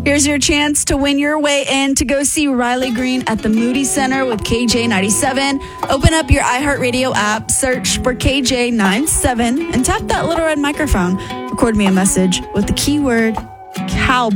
Here's your chance to win your way in to go see Riley Green at the Moody Center with KJ97. Open up your iHeartRadio app, search for KJ97, and tap that little red microphone. Record me a message with the keyword cowboy.